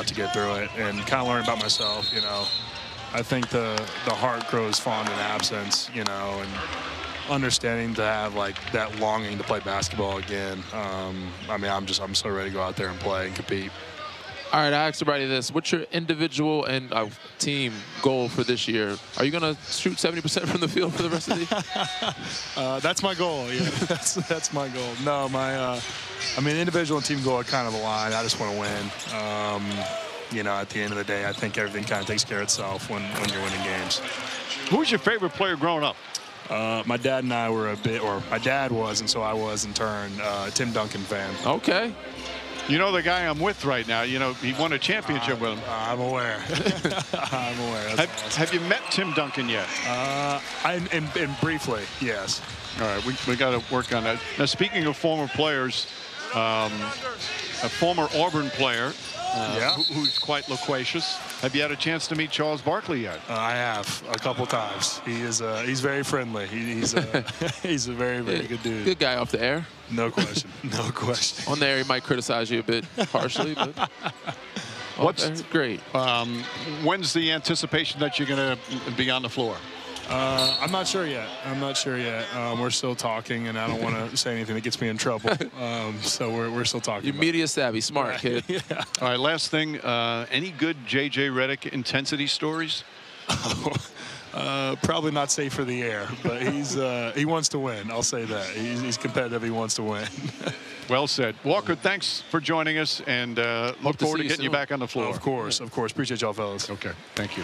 lot to get through it and kind of learn about myself, you know. I think the heart grows fond in absence, you know, and understanding to have like that longing to play basketball again. I mean, I'm so ready to go out there and play and compete. All right, I asked everybody this. What's your individual and team goal for this year? Are you going to shoot 70% from the field for the rest of the year? That's my goal. Yeah, that's my goal. No, I mean, individual and team goal are kind of aligned. I just want to win. You know, at the end of the day, I think everything kind of takes care of itself when you're winning games. Who was your favorite player growing up? My dad and I were my dad was, and so I was in turn, Tim Duncan fan. Okay. You know the guy I'm with right now, you know, he won a championship with him. I'm aware. I'm aware. Have you met Tim Duncan yet? And briefly, yes. All right, we got to work on that. Now, speaking of former players, a former Auburn player who's quite loquacious. Have you had a chance to meet Charles Barkley yet? I have a couple times. He's very friendly. He's a very, very good dude. Good guy off the air. No question. No question. On the air, he might criticize you a bit harshly, but what's great. When's the anticipation that you're going to be on the floor? I'm not sure yet. We're still talking, and I don't want to say anything that gets me in trouble. So we're still talking. You're media savvy, smart kid. Yeah. All right, last thing. Any good J.J. Redick intensity stories? Probably not safe for the air, but he wants to win. I'll say that. He's competitive. He wants to win. Well said. Walker, thanks for joining us, and look forward to getting you back on the floor. Of course. Appreciate y'all, fellas. Okay, thank you.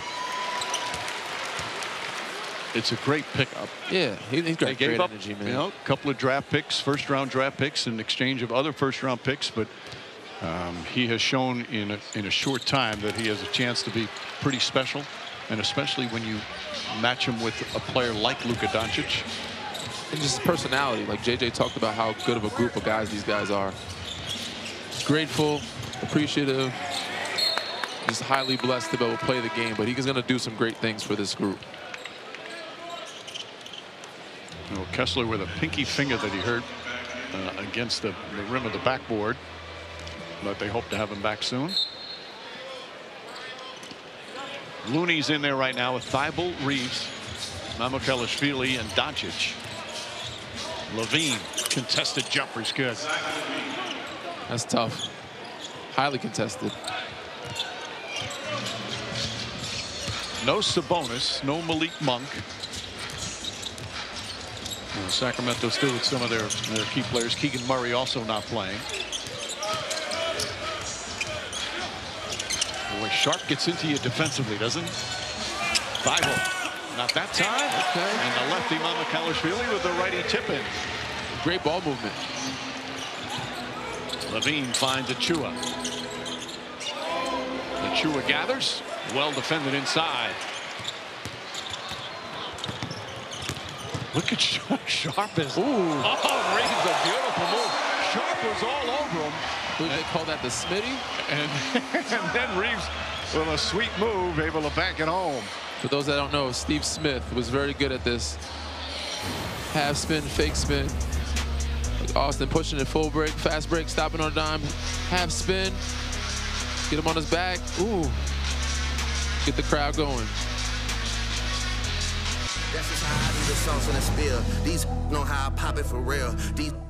It's a great pickup. Yeah, he's got they gave great up, energy, man. You know, a couple of draft picks, first-round draft picks, in exchange of other first-round picks, but he has shown in a short time that he has a chance to be pretty special, and especially when you match him with a player like Luka Doncic. And just personality, like JJ talked about how good of a group of guys these guys are. Grateful, appreciative, just highly blessed to be able to play the game, but he's going to do some great things for this group. You know, Kessler with a pinky finger that he hurt against the rim of the backboard, but they hope to have him back soon. Looney's in there right now with Thibault, Reeves, Mamukelashvili, and Doncic. Levine, contested jumper's good. That's tough. Highly contested. No Sabonis, no Malik Monk. Sacramento still with some of their key players. Keegan Murray also not playing. Boy, Sharp gets into you defensively, doesn't he? Thibault, not that time. Okay. And the lefty Mamukelashvili with the righty tip-in. Great ball movement. Levine finds Achua. Achua gathers. Well defended inside. Look at Sharp is. Ooh. Oh, Reeves, a beautiful move. Sharp was all over him. Who they call that, the Smitty? And then Reeves, with a sweet move, able to bank it home. For those that don't know, Steve Smith was very good at this. Half spin, fake spin. Like Austin pushing it full break, fast break, stopping on a dime, half spin. Get him on his back. Ooh. Get the crowd going. That's just how I do the sauce on the spill. These know how I pop it for real. These